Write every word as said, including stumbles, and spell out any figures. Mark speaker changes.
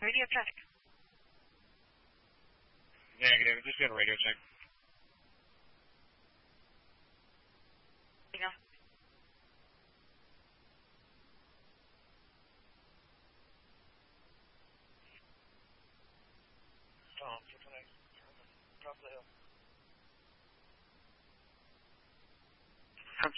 Speaker 1: Radio traffic.
Speaker 2: Negative. Just got a radio check.
Speaker 1: Hang on.
Speaker 3: Tom, six one eight. Drop the hill.